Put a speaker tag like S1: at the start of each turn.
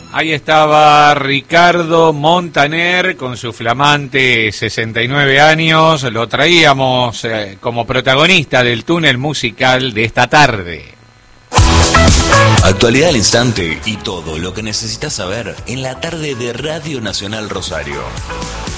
S1: Ahí estaba Ricardo Montaner con su flamante 69 años. Lo traíamos como protagonista del túnel musical de esta tarde.
S2: Actualidad al instante y todo lo que necesitas saber en la tarde de Radio Nacional Rosario.